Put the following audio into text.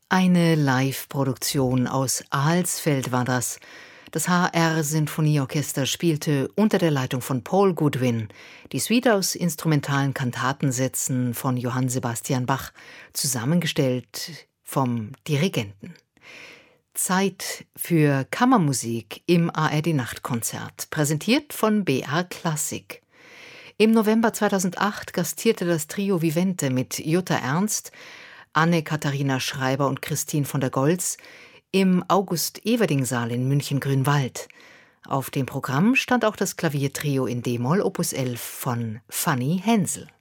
Eine Live-Produktion aus Alsfeld war das. Das HR-Sinfonieorchester spielte unter der Leitung von Paul Goodwin die Suite aus instrumentalen Kantatensätzen von Johann Sebastian Bach, zusammengestellt vom Dirigenten. Zeit für Kammermusik im ARD-Nachtkonzert, präsentiert von BR Klassik. Im November 2008 gastierte das Trio Vivente mit Jutta Ernst, Anne-Katharina Schreiber und Christine von der Goltz im August-Everding-Saal in München-Grünwald. Auf dem Programm stand auch das Klaviertrio in D-Moll Opus 11 von Fanny Hensel.